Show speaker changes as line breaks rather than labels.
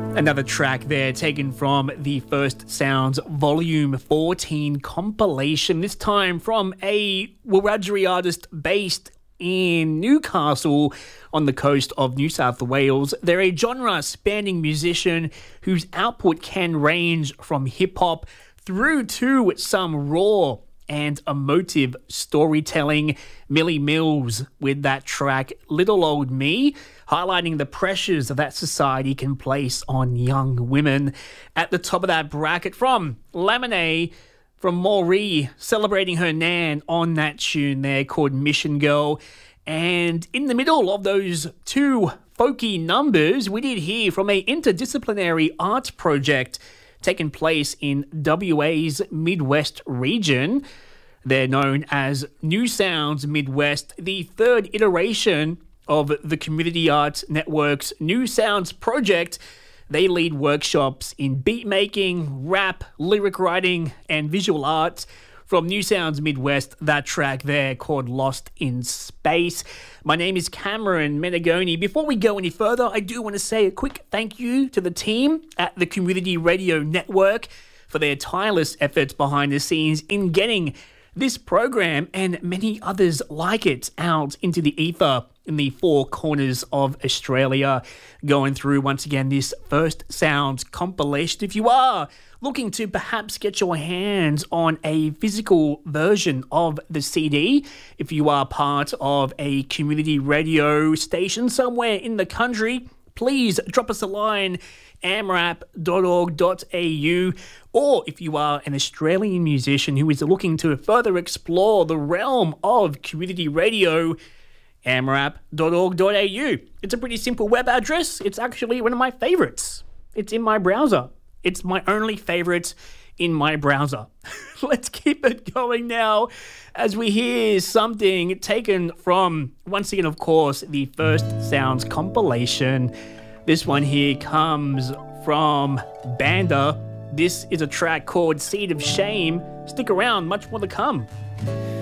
Another track there taken from the First Sounds Volume 14 compilation, this time from a Wiradjuri artist based in Newcastle on the coast of New South Wales. They're a genre-spanning musician whose output can range from hip-hop through to some raw and emotive storytelling. Millie Mills with that track Little Old Me, highlighting the pressures that society can place on young women. At the top of that bracket from Lemonade, from Maury, celebrating her nan on that tune there called Mission Girl. And in the middle of those two folky numbers, we did hear from a interdisciplinary art project taking place in WA's Midwest region. They're known as New Sounds Midwest, the third iteration of the Community Arts Network's New Sounds project. They lead workshops in beat making, rap, lyric writing, and visual arts. From New Sounds Midwest, that track there called Lost in Space. My name is Cameron Menegoni. Before we go any further, I do want to say a quick thank you to the team at the Community Radio Network for their tireless efforts behind the scenes in getting this program and many others like it out into the ether in the four corners of Australia. Going through once again this First Sounds compilation. If you are looking to perhaps get your hands on a physical version of the CD, if you are part of a community radio station somewhere in the country, please drop us a line, amrap.org.au, or if you are an Australian musician who is looking to further explore the realm of community radio, amrap.org.au. It's a pretty simple web address. It's actually one of my favorites. It's in my browser. It's my only favorite in my browser. Let's keep it going now as we hear something taken from, once again, of course, the First Sounds compilation. This one here comes from Banda. This is a track called Seed of Shame. Stick around, much more to come.